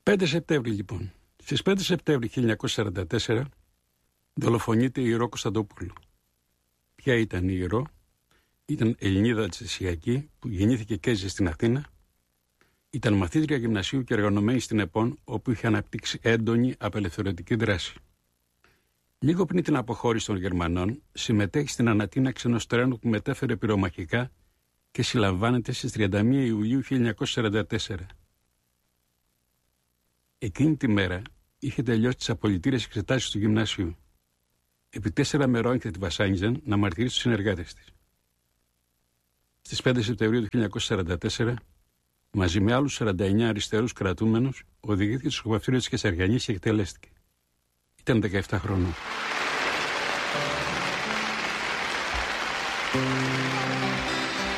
5 Σεπτέμβρη λοιπόν. Στις 5 Σεπτέμβρη 1944 δολοφονείται η Ρο Κωνσταντοπούλου. Ποια ήταν η Ρο? Ήταν Ελληνίδα Αλτσεσιακή που γεννήθηκε και έζησε στην Αθήνα. Ήταν μαθήτρια γυμνασίου και εργαζομένη στην ΕΠΟΝ, όπου είχε αναπτύξει έντονη απελευθερωτική δράση. Λίγο πριν την αποχώρηση των Γερμανών, συμμετέχει στην ανατείναξη ενός τρένου που μετέφερε πυρομαχικά και συλλαμβάνεται στις 31 Ιουλίου 1944. Εκείνη τη μέρα είχε τελειώσει τις απολυτήριες εξετάσεις του γυμνασίου. Επί 4 μερών και τη βασάνιζαν να μαρτυρήσει τους συνεργάτες της. Στις 5 Σεπτεμβρίου του 1944, μαζί με άλλους 49 αριστερούς κρατούμενους, οδηγήθηκε στο σκοπευτήριο της Κεσαριανής και εκτελέστηκε. Ήταν 17 χρονών.